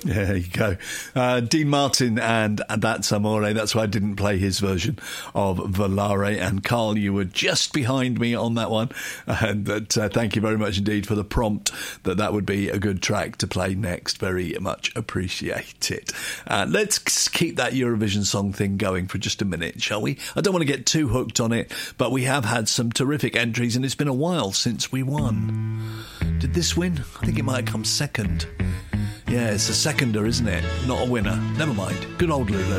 There you go. Dean Martin and That's Amore. That's why I didn't play his version of Volare. And Carl, you were just behind me on that one. And thank you very much indeed for the prompt that would be a good track to play next. Very much appreciate it. Let's keep that Eurovision song thing going for just a minute, shall we? I don't want to get too hooked on it, but we have had some terrific entries and it's been a while since we won. Did this win? I think it might have come second. Yeah, it's a seconder, isn't it? Not a winner. Never mind. Good old Lulu.